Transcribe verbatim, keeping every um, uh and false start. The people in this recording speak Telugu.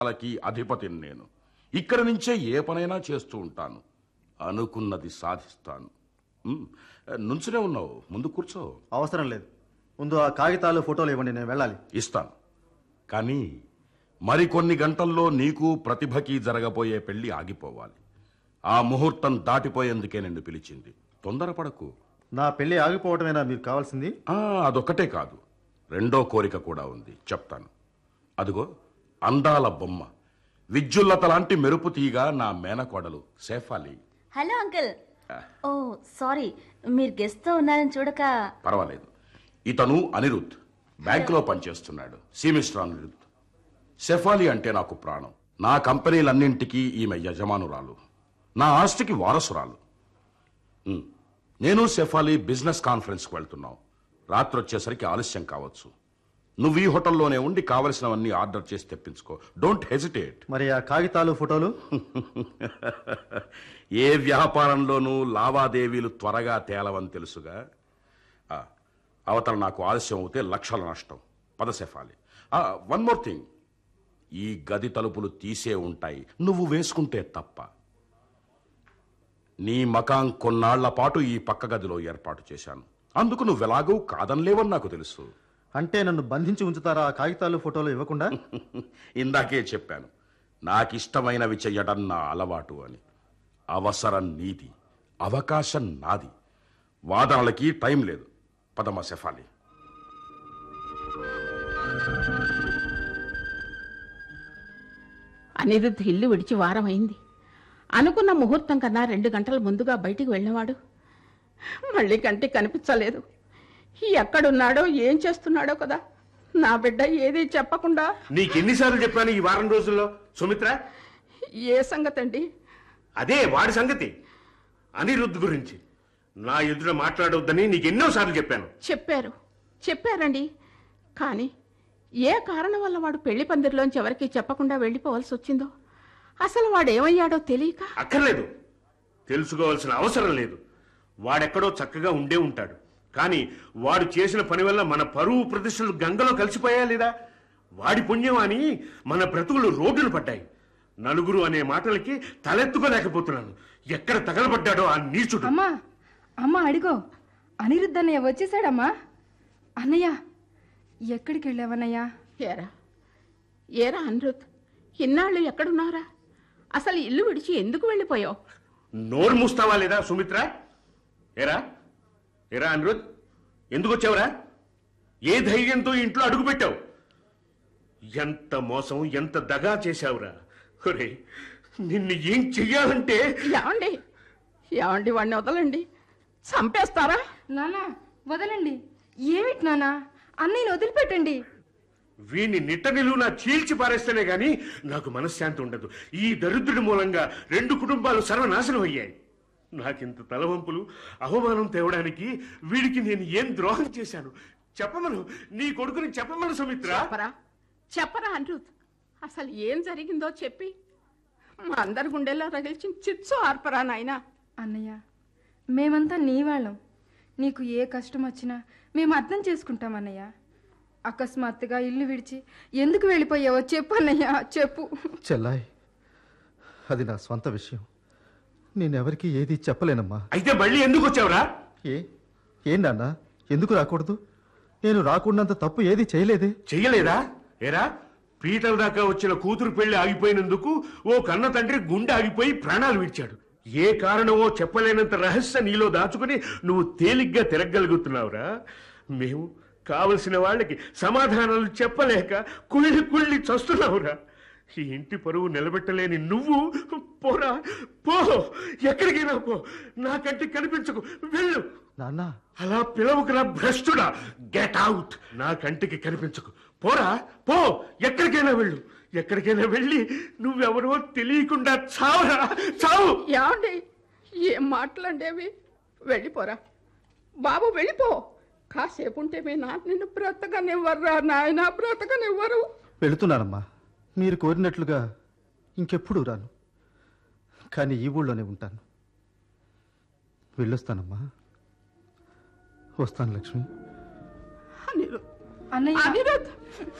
వాళ్ళకి అధిపతిని నేను. ఇక్కడి నుంచే ఏ పనైనా చేస్తూ ఉంటాను. అనుకున్నది సాధిస్తాను. ఉమ్, నుంచునే ఉన్నావు, ముందు కూర్చో. అవసరం లేదు, ముందు ఆ కాగితాలు ఫోటోలు ఇవ్వండి, నేను వెళ్ళాలి. ఇస్తాను, కానీ మరికొన్ని గంటల్లో నీకు ప్రతిభకి జరగబోయే పెళ్లి ఆగిపోవాలి. ఆ ముహూర్తం దాటిపోయేందుకే నిన్ను పిలిచింది. తొందరపడకు. నా పెళ్లి ఆగిపోవటమేనా మీకు కావాల్సింది? ఆ, అదొక్కటే కాదు, రెండో కోరిక కూడా ఉంది, చెప్తాను. అదిగో అందాల బొమ్మ, విద్యుల్లత లాంటి మెరుపు తీగ నా మేనకోడలు సేఫాలి. Hello uncle. ఓ సారీ, మీరు గెస్ట్ తో ఉన్నారని చూడక. పర్వాలేదు. ఇతను అనిరుద్, బ్యాంకులో పనిచేస్తున్నాడు. C mister Anirudh. సెఫాలి అంటే నాకు ప్రాణం. నా కంపెనీలన్నింటికీ ఈమె యజమానురాలు, నా ఆస్తికి వారసురాలు. ఉమ్, నేను సెఫాలి బిజినెస్ కాన్ఫరెన్స్కి వెళ్తున్నావు. రాత్రి వచ్చేసరికి ఆలస్యం కావచ్చు. నువ్వు ఈ హోటల్లోనే ఉండి కావలసినవన్నీ ఆర్డర్ చేసి తెప్పించుకో. Don't hesitate. మరి ఆ కాగితాలు ఫోటోలు? ఏ వ్యాపారంలోనూ లావాదేవీలు త్వరగా తేలవని తెలుసుగా. ఆ, అవతల నాకు ఆలస్యం అవుతే లక్షల నష్టం. పద సెఫాలి. వన్ మోర్ థింగ్, ఈ గది తలుపులు తీసే ఉంటాయి, నువ్వు వేసుకుంటే తప్ప. నీ మకాం కొన్నాళ్ల పాటు ఈ పక్క గదిలో ఏర్పాటు చేశాను. అందుకు నువ్వెలాగూ కాదనలేవని నాకు తెలుసు. అంటే నన్ను బంధించి ఉంచుతారా ఆ కాగితాలు ఫోటోలు ఇవ్వకుండా? ఇందాకే చెప్పాను, నాకిష్టమైనవి చెయ్యడం నా అలవాటు అని. అవసరం నీది, అవకాశం నాది. వాదనలకి టైం లేదు. పదమ సెఫాలి. అనిరుద్ధ్ ఇల్లు విడిచి వారం అయింది. అనుకున్న ముహూర్తం కన్నా రెండు గంటల ముందుగా బయటికి వెళ్ళినవాడు మళ్ళీ కంటికి కనిపించలేదు. ఎక్కడున్నాడో ఏం చేస్తున్నాడో కదా. నా బిడ్డ ఏది చెప్పకుండా. నీకెన్నిసార్లు చెప్పాను ఈ వారం రోజుల్లో సుమిత్ర? ఏ సంగతి అండి? అదే వాడి సంగతి, అనిరుద్ధ్ గురించి. నా ఎదుట మాట్లాడొద్దని నీకెన్నోసార్లు చెప్పాను. చెప్పారు చెప్పారండి కానీ ఏ కారణం వల్ల వాడు పెళ్లి పందిరిలోంచి ఎవరికి చెప్పకుండా వెళ్ళిపోవాల్సి వచ్చిందో, అసలు వాడేమయ్యాడో తెలియక. అక్కర్లేదు, తెలుసుకోవాల్సిన అవసరం లేదు. వాడెక్కడో చక్కగా ఉండే ఉంటాడు. కానీ వాడు చేసిన పని వల్ల మన పరువు ప్రతిష్టలు గంగలో కలిసిపోయా లేదా? వాడి పుణ్యం అని మన బ్రతుకులు రోడ్డును పడ్డాయి. నలుగురు అనే మాటలకి తలెత్తుకోలేకపోతున్నాను. ఎక్కడ తగలబడ్డాడో ఆ నీచుడు. అమ్మా అమ్మా అడిగో, అనిరుద్ధ్ అన్నయ్య వచ్చేసాడమ్మా. అన్నయ్య, ఎక్కడికి వెళ్ళావన్నయ్యా? ఏరా ఏరా అనిరుద్ధ్, ఇన్నాళ్ళు ఎక్కడున్నారా? అసలు ఇల్లు విడిచి ఎందుకు వెళ్ళిపోయావు? నోరు మూస్తావా లేదా సుమిత్ర? ఏరా ఏరా అనిరుద్ధ్, ఎందుకు వచ్చావురా? ఏ ధైర్యంతో ఇంట్లో అడుగు పెట్టావు? ఎంత మోసం, ఎంత దగా చేశావురా! ఒరే, నిన్ను ఏం చెయ్యాలంటే. ఏమండి ఏమండి వాడిని వదలండి, చంపేస్తారా? నానా వదలండి. ఏమిటి నానా, అన్నయ్యని వదిలిపెట్టండి. వీణ్ణి నిట్ట నిలువునా చీల్చి పారేస్తేనే గాని నాకు మనశ్శాంతి ఉండదు. ఈ దరిద్రుడి మూలంగా రెండు కుటుంబాలు సర్వనాశనం అయ్యాయి. నాకింత తలవంపులు, అవమానం తేవడానికి వీడికి నేను ఏం ద్రోహం చేశాను? చెప్పమను, నీ కొడుకుని చెప్పమను సుమిత్ర. చెప్పరా చెప్పరా అనిరుద్ధ్, అసలు ఏం జరిగిందో చెప్పి మా అందరి గుండెల్లో రగిల్చిన చిత్సు ఆర్పరా నాయనా. అన్నయ్య, మేమంతా నీ వాళ్ళం. నీకు ఏ కష్టం వచ్చినా మేము అర్థం చేసుకుంటాం అన్నయ్య. అకస్మాత్తుగా ఇల్లు విడిచి ఎందుకు వెళ్ళిపోయావో చెప్పు అన్నయ్య, చెప్పు. చెల్లాయ్, అది నా స్వంత విషయం, నేనెవరికి ఏది చెప్పలేనమ్మా. అయితే మళ్ళీ ఎందుకు వచ్చావురా? ఏ ఏం నాన్న, ఎందుకు రాకూడదు? నేను రాకుండాంత తప్పు ఏది చేయలేదే. చెయ్యలేదా? ఏరా, పీటల దాకా వచ్చిన కూతురు పెళ్లి ఆగిపోయినందుకు ఓ కన్న తండ్రి గుండె ఆగిపోయి ప్రాణాలు విడిచాడు. ఏ కారణమో చెప్పలేనంత రహస్య నీలో దాచుకుని నువ్వు తేలిగ్గా తిరగలుగుతున్నావురా. మేము కావలసిన వాళ్ళకి సమాధానాలు చెప్పలేక కుళ్ళి కుళ్ళి చస్తున్నావురా. ఈ ఇంటి పరువు నిలబెట్టలేని నువ్వు పోరా, పో, ఎక్కడికైనా పో, నా కంటికి కనిపించకు, వెళ్ళు. నాన్న, అలా పిలవకురా భ్రష్టుడా. Get out. నా కంటికి కనిపించకు, పోరా, పో, ఎక్కడికైనా వెళ్ళు. ఎక్కడికైనా వెళ్ళి నువ్వెవరో తెలియకుండా చావురా, చావు. ఏమండి ఏం మాటలండేవి? వెళ్ళిపోరా బాబు, వెళ్ళిపో. కాసేపు ఉంటే మీ నాన్న నిన్ను బ్రతకనివ్వర్రా నాయన, బ్రతకనివ్వరు. వెళుతున్నానమ్మా, మీరు కోరినట్లుగా ఇంకెప్పుడు రాను. కానీ ఈ ఊళ్ళోనే ఉంటాను. వెళ్ళొస్తానమ్మా. వస్తాను లక్ష్మి. అనిరుద్ధ్ అన్నయ్య అనిరుద్ధ్